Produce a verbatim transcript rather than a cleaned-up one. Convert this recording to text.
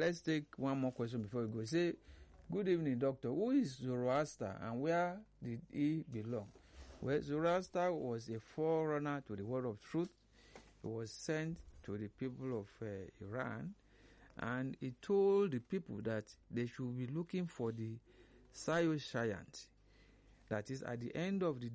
let's take one more question before we go. Say, good evening, doctor. Who is Zoroaster and where did he belong? Well, Zoroaster was a forerunner to the word of truth. He was sent to the people of uh, Iran, and he told the people that they should be looking for the Sayo giant. That is, at the end of the